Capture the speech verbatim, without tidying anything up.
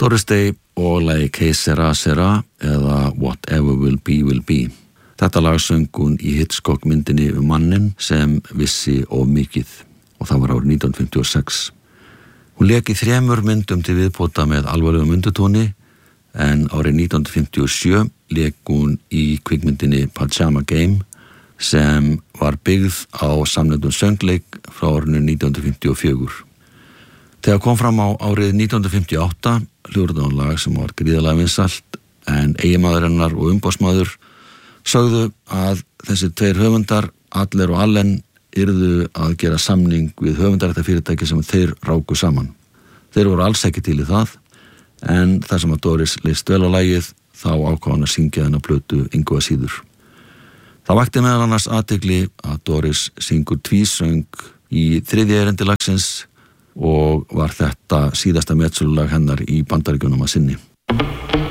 Doris Day og lagi Que Sera Sera eða Whatever Will Be Will Be. Þetta lag söng hún í Hitchcock myndinni um mannin sem vissi of mikið og það var árið nítján hundruð fimmtíu og sex. Hún lék í þremur myndum til viðbóta með alvarlegum undirtóni en árið nítján hundruð fimmtíu og sjö lék hún í kvikmyndinni Pajama Game sem var byggð á samnefndum söngleik frá árinu nítján hundruð fimmtíu og fjögur. Þegar kom fram á árið nítján hundruð fimmtíu og átta hljóðraði hún lag sem var gríðarlega vinsælt en eiginmaður hennar og umboðsmaður sögðu að þessi tveir höfundar, Adler og Allen, yrðu að gera samning við höfundaréttarfyrirtæki sem þeir ráku saman. Þeir voru alls ekki til í það en þar sem að Doris leist vel á lagið þá ákvað hann að syngja þennan plötu engu að síður. Það vakti meðal annars athygli að Doris syngur tvísöng í þriðja erindi lagsins og var þetta síðasta metsölulag hennar í Bandaríkjunum að sinni.